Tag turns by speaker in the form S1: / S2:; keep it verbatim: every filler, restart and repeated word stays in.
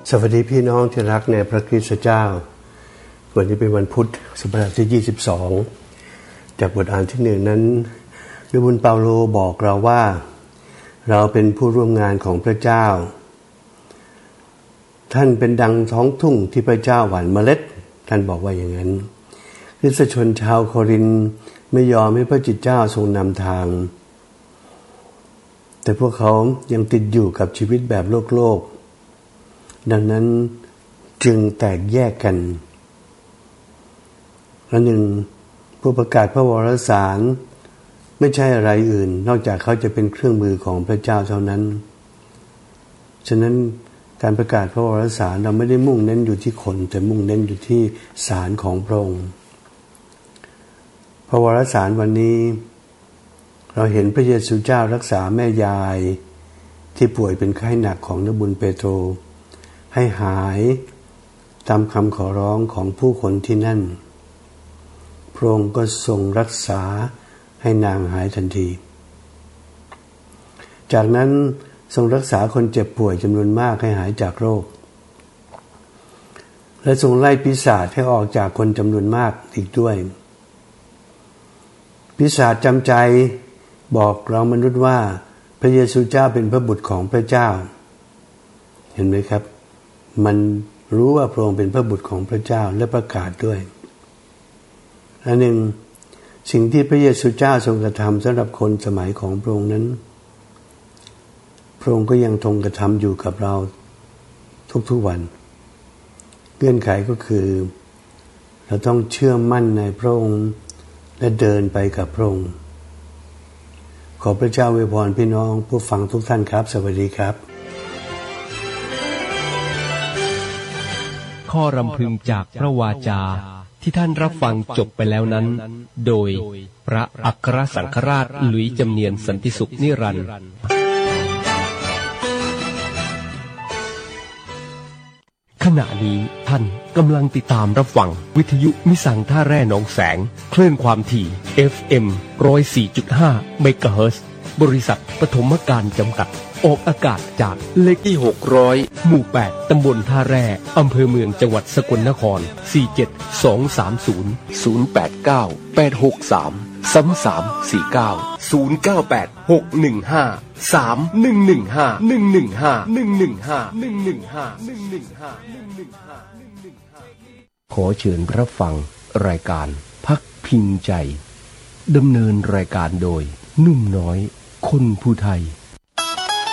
S1: สวัสดีพี่น้องที่รักในพระคริสต์เจ้าวันนี้เป็นวันพุธสัปดาห์ที่ยี่สิบสองจากบทอ่านที่หนึ่งนั้นโดยบุญเปาโลบอกเราว่าเราเป็นผู้ร่วมงานของพระเจ้าท่านเป็นดังท้องทุ่งที่พระเจ้าหว่านเมล็ดท่านบอกว่าอย่างนั้นคริสตชนชาวโครินธ์ไม่ยอมให้พระจิตเจ้าทรงนำทางแต่พวกเขายังติดอยู่กับชีวิตแบบโลกโลกดังนั้นจึงแตกแยกกันและหนึ่งผู้ประกาศพระวรสารไม่ใช่อะไรอื่นนอกจากเขาจะเป็นเครื่องมือของพระเจ้าเท่านั้นฉะนั้นการประกาศพระวรสารเราไม่ได้มุ่งเน้นอยู่ที่คนแต่มุ่งเน้นอยู่ที่สารของพระองค์พระวรสารวันนี้เราเห็นพระเยซูเจ้ารักษาแม่ยายที่ป่วยเป็นไข้หนักของนบุญเปโตรให้หายตามคำขอร้องของผู้คนที่นั่นพระองค์ก็ทรงรักษาให้นางหายทันทีจากนั้นทรงรักษาคนเจ็บป่วยจำนวนมากให้หายจากโรคและทรงไล่ปีศาจให้ออกจากคนจำนวนมากอีกด้วยปีศาจจำใจบอกเรามนุษย์ว่าพระเยซูเจ้าเป็นพระบุตรของพระเจ้าเห็นไหมครับมันรู้ว่าพระองค์เป็นพระบุตรของพระเจ้าและประกาศด้วยอันหนึ่งสิ่งที่พระเยซูเจ้าทรงกระทำสำหรับคนสมัยของพระองค์นั้นพระองค์ก็ยังทรงกระทำอยู่กับเราทุกๆวันเงื่อนไขก็คือเราต้องเชื่อมั่นในพระองค์และเดินไปกับพระองค์ขอพระเจ้าอวยพรพี่น้องผู้ฟังทุกท่านครับสวัสดีครับ
S2: ข้อรำพึงจากพระวาจาที่ท่านรับฟังจบไปแล้วนั้นโดยพระอัครสังฆราชหลุยส์จำเนียนสันติสุขนิรันดร์ขณะนี้ท่านกำลังติดตามรับฟังวิทยุมิสังท่าแร่หนองแสงคลื่นความถี่ เอฟ เอ็ม หนึ่งศูนย์สี่จุดห้า เมกะเฮิรตซ์บริษัทปฐมการจำกัดออกอากาศจากเลขที่หกร้อยหมู่แปดตำบลท่าแร่อำเภอเมืองจังหวัดสกลนครสี่เจ็ด สอง สามศูนย์ ศูนย์แปดเก้า แปดหกสาม สาม สาม สี่เก้า ศูนย์เก้าแปด หกหนึ่งห้า สาม หนึ่งหนึ่งห้า หนึ่งหนึ่งห้า หนึ่งหนึ่งห้า หนึ่งหนึ่งห้า หนึ่งหนึ่งห้า หนึ่งหนึ่งห้า หนึ่งหนึ่งห้าขอเชิญรับฟังรายการพักพิงใจดำเนินรายการโดยนุ่มน้อยคนผู้ไทย